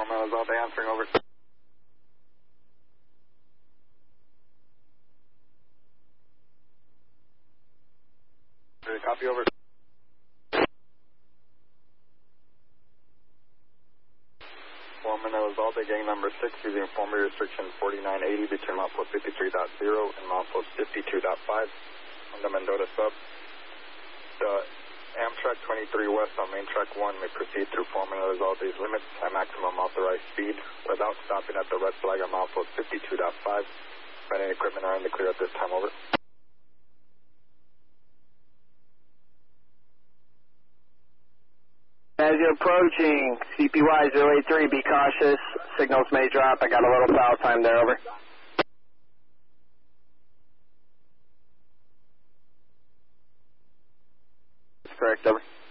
Foreman Elizalde answering, over. Copy, over. Foreman Elizalde, gang number 6, using former restriction 4980 between milepost 53.0 and milepost 52.5 on the Mendota sub. The Amtrak 23 West on main track 1 may proceed through Foreman Elizalde's limits at maximum authorized speed without stopping at the red flag on milepost 52.5. Running equipment are in the clear at this time, over. As you're approaching CPY 083, be cautious. Signals may drop. I got a little foul time there, over. That's correct, over.